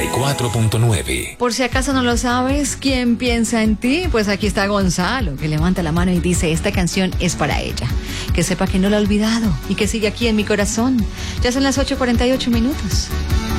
94.9. Por si acaso no lo sabes, ¿quién piensa en ti? Pues aquí está Gonzalo, que levanta la mano y dice, esta canción es para ella. Que sepa que no la ha olvidado y que sigue aquí en mi corazón. Ya son las 8:48.